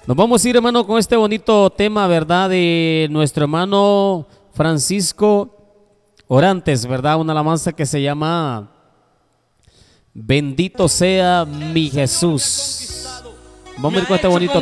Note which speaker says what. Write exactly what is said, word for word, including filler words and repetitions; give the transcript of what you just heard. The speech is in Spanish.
Speaker 1: Nos vamos a ir, hermano, con este bonito tema, ¿verdad? De nuestro hermano Francisco Orantes, ¿verdad? Una alabanza que se llama Bendito sea mi Jesús. Vamos a ir con este bonito